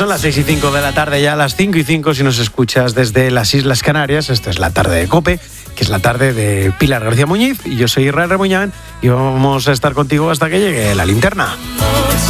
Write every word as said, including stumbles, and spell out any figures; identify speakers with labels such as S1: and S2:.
S1: Son las seis y cinco de la tarde, ya a las cinco y cinco si nos escuchas desde las Islas Canarias. Esto es la tarde de COPE, que es la tarde de Pilar García Muñiz, y yo soy Israel Remuñán y vamos a estar contigo hasta que llegue la linterna.